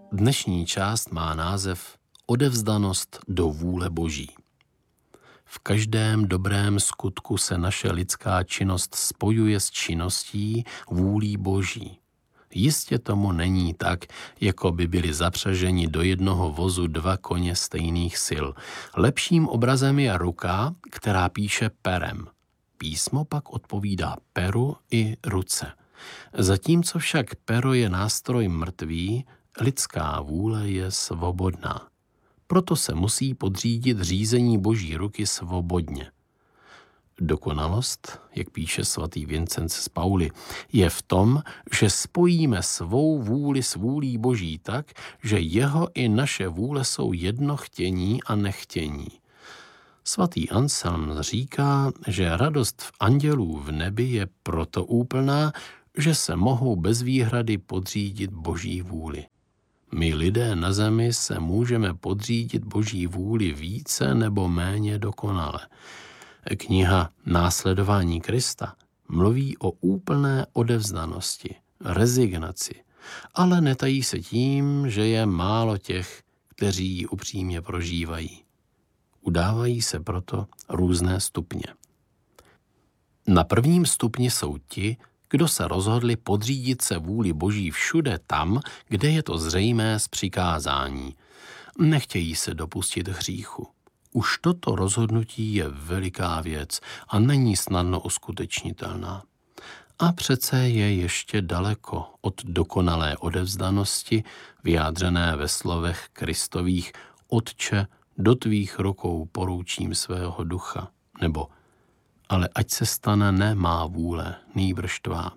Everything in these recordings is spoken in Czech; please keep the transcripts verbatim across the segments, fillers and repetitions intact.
Dnešní část má název Odevzdanost do vůle Boží. V každém dobrém skutku se naše lidská činnost spojuje s činností vůlí Boží. Jistě tomu není tak, jako by byli zapřaženi do jednoho vozu dva koně stejných sil. Lepším obrazem je ruka, která píše perem. Písmo pak odpovídá peru i ruce. Zatímco však pero je nástroj mrtvý, lidská vůle je svobodná. Proto se musí podřídit řízení Boží ruky svobodně. Dokonalost, jak píše svatý Vincenc z Pauly, je v tom, že spojíme svou vůli s vůlí Boží tak, že jeho i naše vůle jsou jedno chtění a nechtění. Svatý Anselm říká, že radost v andělů v nebi je proto úplná, že se mohou bez výhrady podřídit Boží vůli. My lidé na zemi se můžeme podřídit Boží vůli více nebo méně dokonale. Kniha Následování Krista mluví o úplné odevzdanosti, rezignaci, ale netají se tím, že je málo těch, kteří ji upřímně prožívají. Udávají se proto různé stupně. Na prvním stupni jsou ti, kdo se rozhodli podřídit se vůli Boží všude tam, kde je to zřejmé z přikázání. Nechtějí se dopustit hříchu. Už toto rozhodnutí je veliká věc a není snadno uskutečnitelná. A přece je ještě daleko od dokonalé odevzdanosti, vyjádřené ve slovech Kristových Otče, do tvých rukou poroučím svého ducha, nebo ale ať se stane ne má vůle, nýbrž tvá.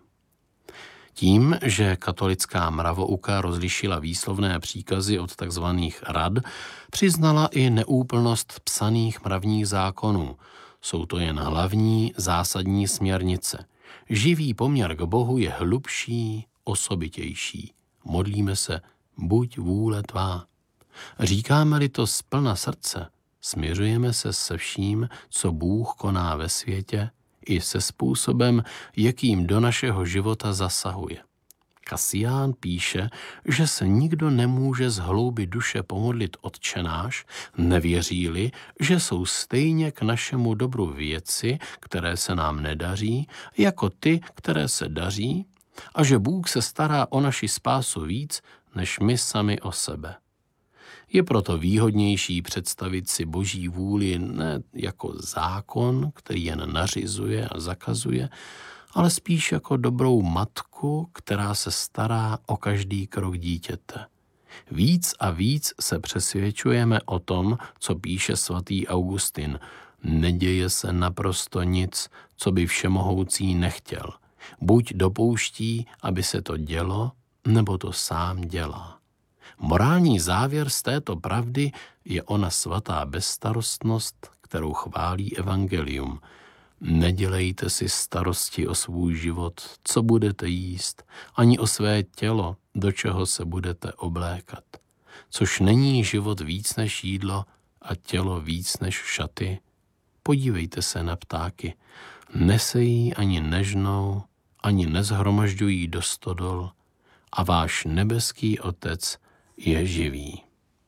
Tím, že katolická mravouka rozlišila výslovné příkazy od takzvaných rad, přiznala i neúplnost psaných mravních zákonů. Jsou to jen hlavní, zásadní směrnice. Živý poměr k Bohu je hlubší, osobitější. Modlíme se, buď vůle tvá. Říkáme-li to z plna srdce, směřujeme se se vším, co Bůh koná ve světě, i se způsobem, jakým do našeho života zasahuje. Kasián píše, že se nikdo nemůže z hloubi duše pomodlit Otčenáš, nevěří-li, že jsou stejně k našemu dobru věci, které se nám nedaří, jako ty, které se daří, a že Bůh se stará o naši spásu víc, než my sami o sebe. Je proto výhodnější představit si Boží vůli ne jako zákon, který jen nařizuje a zakazuje, ale spíš jako dobrou matku, která se stará o každý krok dítěte. Víc a víc se přesvědčujeme o tom, co píše svatý Augustin. Neděje se naprosto nic, co by všemohoucí nechtěl. Buď dopouští, aby se to dělo, nebo to sám dělá. Morální závěr z této pravdy je ona svatá bezstarostnost, kterou chválí evangelium. Nedělejte si starosti o svůj život, co budete jíst, ani o své tělo, do čeho se budete oblékat. Což není život víc než jídlo a tělo víc než šaty. Podívejte se na ptáky. Nesejí ani nežnou, ani nezhromažďují do stodol a váš nebeský Otec je živý.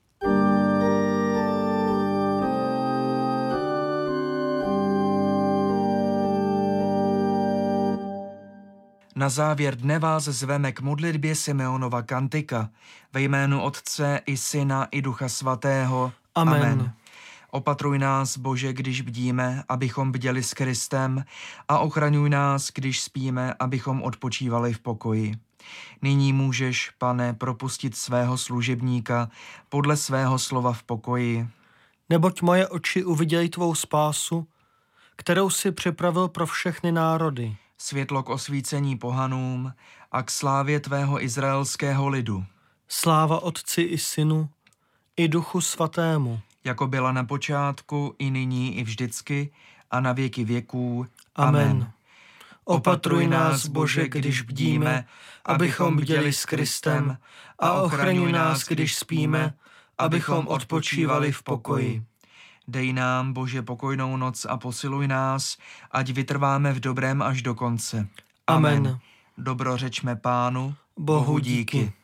Na závěr dne vás zveme k modlitbě Simeonova kantika ve jménu Otce i Syna i Ducha Svatého. Amen. Amen. Opatruj nás, Bože, když bdíme, abychom bděli s Kristem, a ochraňuj nás, když spíme, abychom odpočívali v pokoji. Nyní můžeš, Pane, propustit svého služebníka podle svého slova v pokoji. Neboť moje oči uviděly tvou spásu, kterou si připravil pro všechny národy. Světlo k osvícení pohanům a k slávě tvého izraelského lidu. Sláva Otci i Synu, i Duchu Svatému. Jako byla na počátku, i nyní, i vždycky, a na věky věků. Amen. Amen. Opatruj nás, Bože, když bdíme, abychom bděli s Kristem, a ochraňuj nás, když spíme, abychom odpočívali v pokoji. Dej nám, Bože, pokojnou noc a posiluj nás, ať vytrváme v dobrém až do konce. Amen. Dobrořečme Pánu, Bohu díky.